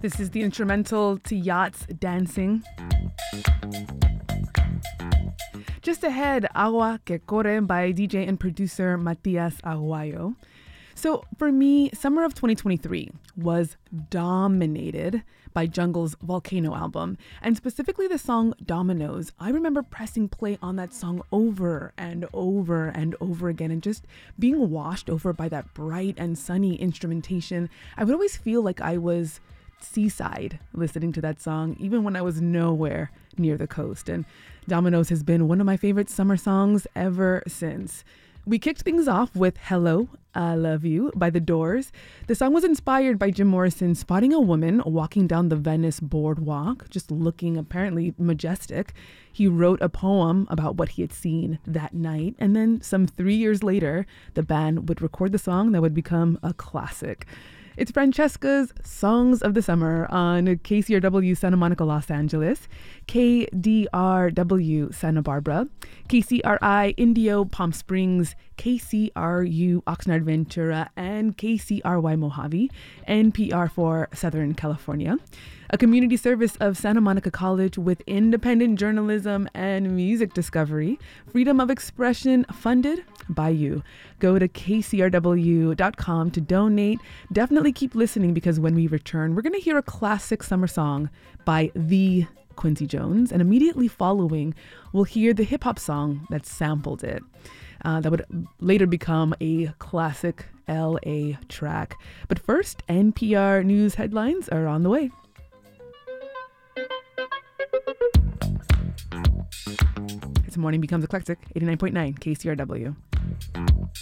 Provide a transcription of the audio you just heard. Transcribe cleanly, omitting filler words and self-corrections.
This is the instrumental to Yacht's Dancing. Just ahead, Agua que Corre by DJ and producer Matias Aguayo. So for me, summer of 2023 was dominated by Jungle's Volcano album, and specifically the song Dominoes. I remember pressing play on that song over and over and over again and just being washed over by that bright and sunny instrumentation. I would always feel like I was seaside listening to that song, even when I was nowhere near the coast. And Dominoes has been one of my favorite summer songs ever since. We kicked things off with Hello, I Love You by The Doors. The song was inspired by Jim Morrison spotting a woman walking down the Venice boardwalk, just looking apparently majestic. He wrote a poem about what he had seen that night, and then some 3 years later, the band would record the song that would become a classic. It's Francesca's Songs of the Summer on KCRW Santa Monica, Los Angeles, KDRW Santa Barbara, KCRI Indio Palm Springs, KCRU Oxnard Ventura, and KCRY Mojave, NPR for Southern California. A community service of Santa Monica College with independent journalism and music discovery, freedom of expression funded by you. Go to kcrw.com to donate. Definitely keep listening, because when we return, we're going to hear a classic summer song by the Quincy Jones, and immediately following, we'll hear the hip hop song that sampled it. That would later become a classic LA track. But first, NPR News headlines are on the way. It's Morning Becomes Eclectic, 89.9 KCRW.